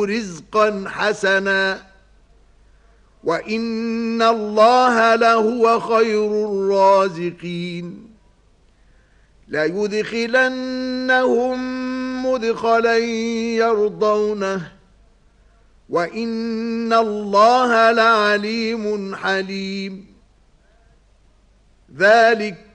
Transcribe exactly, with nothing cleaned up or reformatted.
رزقا حسنا وإن الله لهو خير الرازقين ليدخلنهم مدخلا يرضونه وإن الله لعليم حليم ذلك